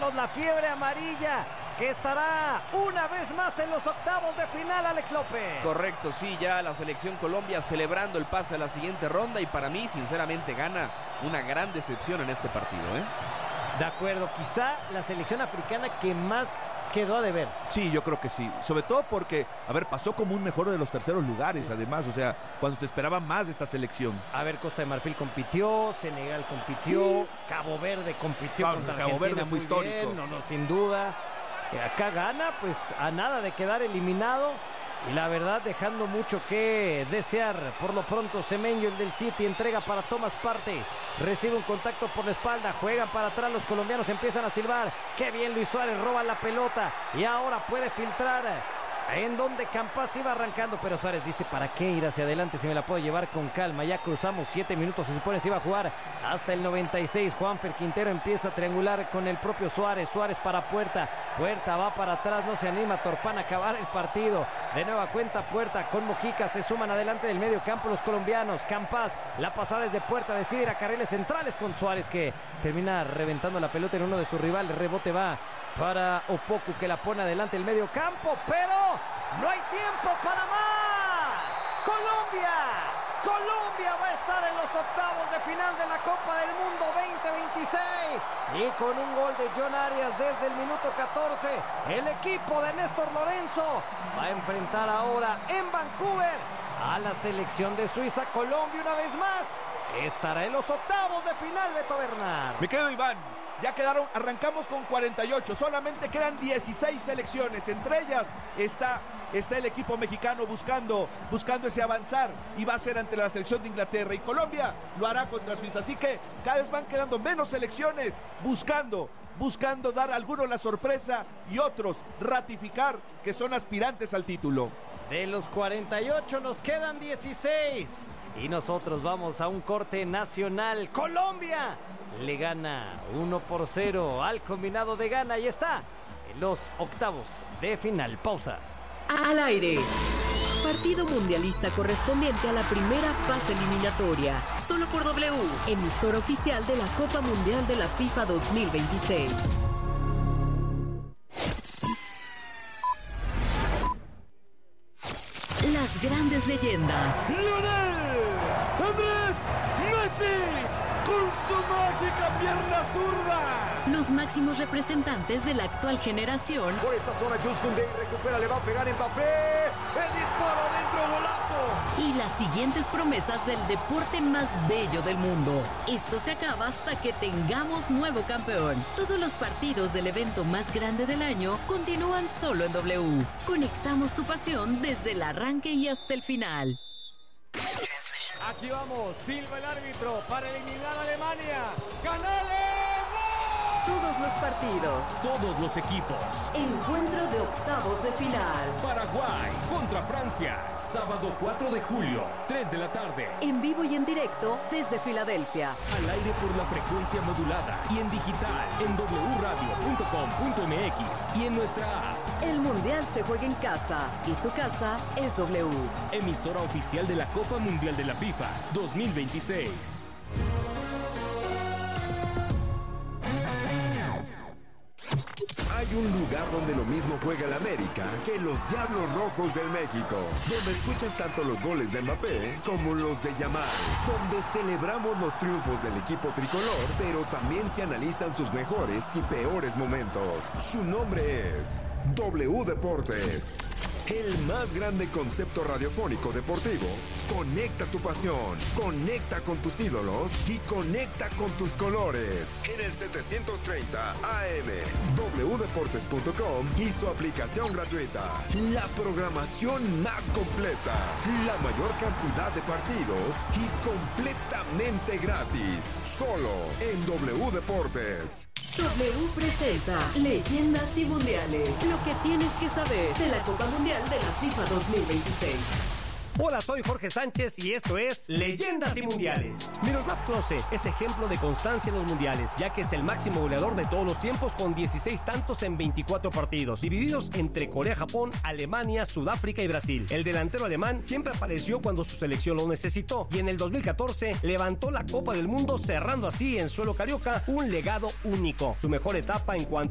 Carlos La Fiebre Amarilla, que estará una vez más en los octavos de final, Alex López. Correcto, sí, ya la selección Colombia celebrando el pase a la siguiente ronda y para mí, sinceramente, gana una gran decepción en este partido, De acuerdo, quizá la selección africana que más quedó a deber. Sí, yo creo que sí, sobre todo porque, pasó como un mejor de los terceros lugares, además, cuando se esperaba más de esta selección. Costa de Marfil compitió, Senegal compitió, Cabo Verde compitió contra Cabo Argentina, Verde fue histórico. Bien, sin duda. Acá gana, pues a nada de quedar eliminado. Y la verdad, dejando mucho que desear. Por lo pronto, Semenyo, el del City, entrega para Thomas Partey. Recibe un contacto por la espalda. Juegan para atrás los colombianos. Empiezan a silbar. Qué bien Luis Suárez roba la pelota. Y ahora puede filtrar en donde Campas iba arrancando. Pero Suárez dice, ¿para qué ir hacia adelante si me la puedo llevar con calma? Ya cruzamos 7 minutos. Se supone se iba a jugar hasta el 96. Juanfer Quintero empieza a triangular con el propio Suárez. Suárez para Puerta. Puerta va para atrás. No se anima Torpan a acabar el partido. De nueva cuenta Puerta con Mojica. Se suman adelante del medio campo los colombianos. Campas, la pasada es de Puerta. Decide ir a carriles centrales con Suárez, que termina reventando la pelota en uno de sus rivales. Rebote va para Opoku, que la pone adelante el medio campo. Pero no hay tiempo para más. Colombia va a estar en los octavos de final de la Copa del Mundo 2026. Y con un gol de John Arias desde el minuto 14, el equipo de Néstor Lorenzo va a enfrentar ahora en Vancouver a la selección de Suiza. Colombia una vez más estará en los octavos de final, Beto Bernal. Me quedo, Iván. Ya arrancamos con 48, solamente quedan 16 selecciones, entre ellas está el equipo mexicano buscando ese avanzar, y va a ser ante la selección de Inglaterra, y Colombia lo hará contra Suiza, así que cada vez van quedando menos selecciones buscando dar a algunos la sorpresa y otros ratificar que son aspirantes al título. De los 48 nos quedan 16 y nosotros vamos a un corte nacional. Colombia le gana 1-0 al combinado de Ghana y está en los octavos de final. Pausa. Al aire. Partido mundialista correspondiente a la primera fase eliminatoria. Solo por W, emisora oficial de la Copa Mundial de la FIFA 2026. Las grandes leyendas. Lionel Andrés Messi con su mágica pierna zurda. Los máximos representantes de la actual generación. Por esta zona Jules Koundé recupera, le va a pegar Mbappé. El disparo adentro, golazo. Y las siguientes promesas del deporte más bello del mundo. Esto se acaba hasta que tengamos nuevo campeón. Todos los partidos del evento más grande del año continúan solo en W. Conectamos tu pasión desde el arranque y hasta el final. Aquí vamos, silba el árbitro para eliminar a Alemania. ¡Canales! Todos los partidos. Todos los equipos. Encuentro de octavos de final. Paraguay contra Francia. Sábado 4 de julio, 3 de la tarde. En vivo y en directo desde Filadelfia. Al aire por la frecuencia modulada y en digital en wradio.com.mx y en nuestra app. El Mundial se juega en casa y su casa es W. Emisora oficial de la Copa Mundial de la FIFA 2026. Hay un lugar donde lo mismo juega el América que los Diablos Rojos del México, donde escuchas tanto los goles de Mbappé como los de Yamal, donde celebramos los triunfos del equipo tricolor, pero también se analizan sus mejores y peores momentos. Su nombre es W Deportes. El más grande concepto radiofónico deportivo. Conecta tu pasión, conecta con tus ídolos y conecta con tus colores. En el 730 AM, wdeportes.com y su aplicación gratuita. La programación más completa, la mayor cantidad de partidos y completamente gratis. Solo en W Deportes. W presenta Leyendas y Mundiales. Lo que tienes que saber de la Copa Mundial de la FIFA 2026. Hola, soy Jorge Sánchez y esto es Leyendas y Mundiales. Miroslav Klose es ejemplo de constancia en los mundiales, ya que es el máximo goleador de todos los tiempos con 16 tantos en 24 partidos, divididos entre Corea, Japón, Alemania, Sudáfrica y Brasil. El delantero alemán siempre apareció cuando su selección lo necesitó y en el 2014 levantó la Copa del Mundo, cerrando así en suelo carioca un legado único. Su mejor etapa en cuanto